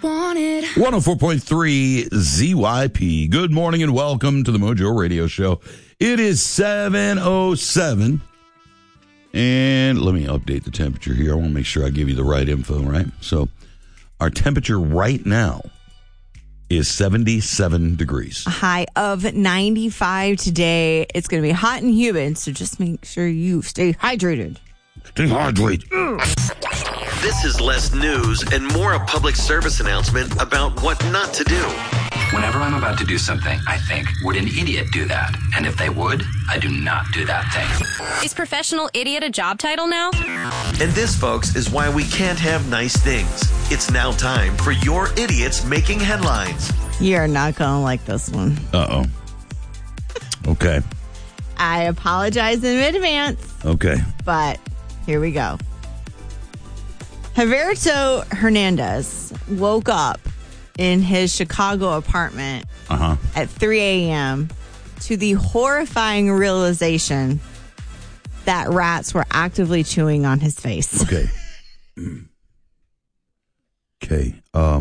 wanted. 104.3 ZYP. Good morning and welcome to the Mojo Radio Show. It is 7:07. And let me update the temperature here. I want to make sure I give you the right info, right? So our temperature right now is 77 degrees. A high of 95 today. It's going to be hot and humid, so just make sure you stay hydrated. Stay hydrated. This is less news and more a public service announcement about what not to do. Whenever I'm about to do something, I think, would an idiot do that? And if they would, I do not do that thing. Is professional idiot a job title now? And this, folks, is why we can't have nice things. It's now time for your idiots making headlines. You're not going to like this one. Uh-oh. Okay. I apologize in advance, Okay. but here we go. Javerto Hernandez woke up in his Chicago apartment at 3 a.m. to the horrifying realization that rats were actively chewing on his face. Okay. Okay.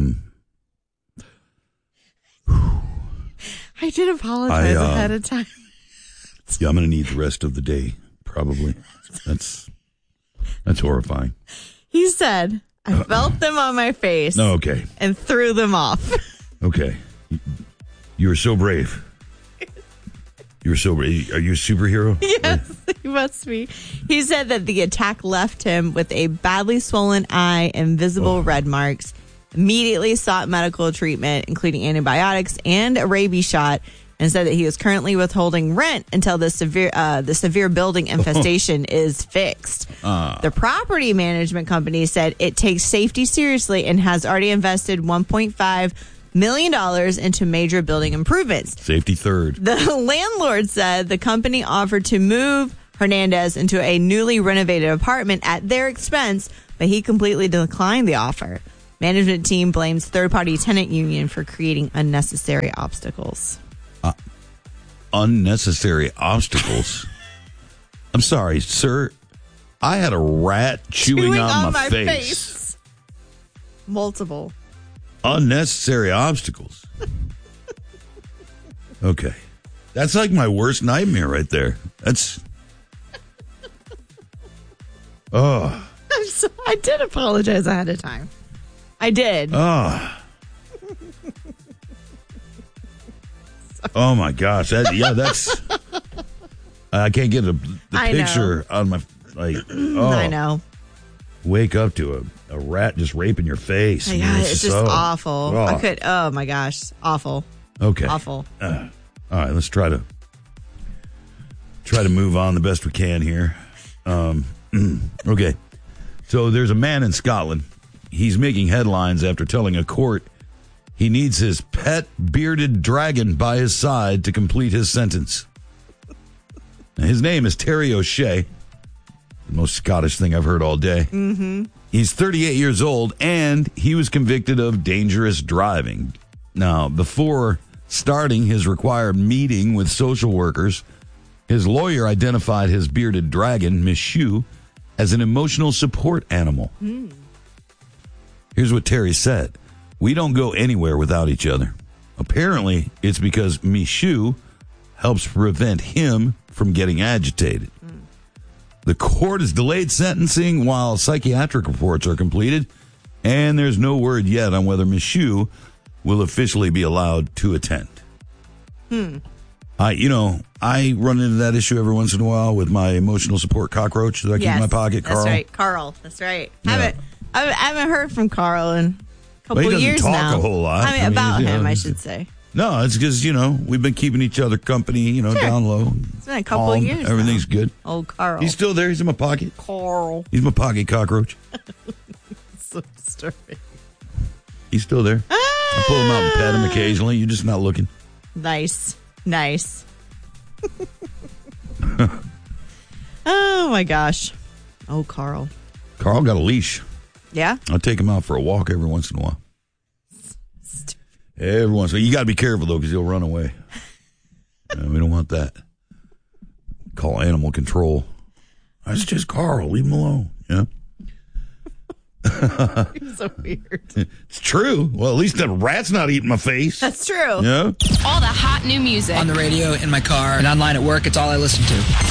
I did apologize ahead of time. Yeah, I'm going to need the rest of the day, probably. That's horrifying. He said, I felt them on my face Okay. and threw them off. Okay. You're so brave. You're so brave. Are you a superhero? Yes, he must be. He said that the attack left him with a badly swollen eye and visible red marks. Immediately sought medical treatment, including antibiotics and a rabies shot, and said that he was currently withholding rent until the severe building infestation is fixed. The property management company said it takes safety seriously and has already invested $1.5 million into major building improvements. Safety third. The landlord said the company offered to move Hernandez into a newly renovated apartment at their expense, but he completely declined the offer. Management team blames third-party tenant union for creating unnecessary obstacles. Unnecessary obstacles? I'm sorry, sir. I had a rat chewing on my face. Multiple. Unnecessary obstacles. Okay. That's like my worst nightmare right there. That's... Oh. I did apologize ahead of time. I did. Oh. Oh my gosh! That's. I can't get the picture on my I know. Wake up to a rat just raping your face. Yeah, it's just awful. Oh. Oh my gosh, awful. Okay. Awful. All right, let's try to move on the best we can here. Okay. So there's a man in Scotland. He's making headlines after telling a court he needs his pet bearded dragon by his side to complete his sentence. Now, his name is Terry O'Shea. The most Scottish thing I've heard all day. Mm-hmm. He's 38 years old, and he was convicted of dangerous driving. Now, before starting his required meeting with social workers, his lawyer identified his bearded dragon, Miss Shue, as an emotional support animal. Here's what Terry said. We don't go anywhere without each other. Apparently, it's because Michu helps prevent him from getting agitated. The court has delayed sentencing while psychiatric reports are completed, and there's no word yet on whether Michu will officially be allowed to attend. I run into that issue every once in a while with my emotional support cockroach that I keep in my pocket, Carl. That's right, Carl. That's right. Yeah. I haven't heard from Carl in a couple years now. He doesn't talk a whole lot. I mean about him, I should say. No, it's because, we've been keeping each other company, Sure. down low. It's been a couple of years Everything's good. Oh, Carl. He's still there. He's in my pocket. Carl. He's my pocket cockroach. So disturbing. He's still there. I pull him out and pet him occasionally. You're just not looking. Nice. Oh, my gosh. Oh, Carl. Carl got a leash. Yeah? I'll take him out for a walk every once in a while. Every once in a while. You got to be careful, though, because he'll run away. We don't want that. Call animal control. That's just Carl. Leave him alone. Yeah. You're so weird. It's true. Well, at least the rat's not eating my face. That's true. Yeah. All the hot new music. On the radio, in my car, and online at work, it's all I listen to.